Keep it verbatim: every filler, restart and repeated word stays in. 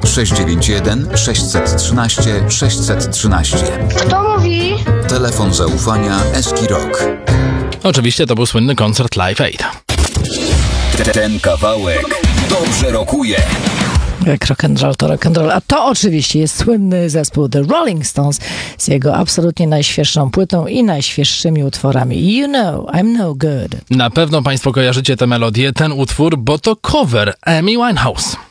sześć dziewięć jeden sześć jeden trzy sześć jeden trzy. Kto mówi? Telefon zaufania Eski Rock. Oczywiście to był słynny koncert Live Aid. Ten kawałek dobrze rokuje. Jak rock'n'roll to rock'n'roll. A to oczywiście jest słynny zespół The Rolling Stones z jego absolutnie najświeższą płytą i najświeższymi utworami. You know, I'm no good. Na pewno Państwo kojarzycie tę melodię, ten utwór, bo to cover Amy Winehouse.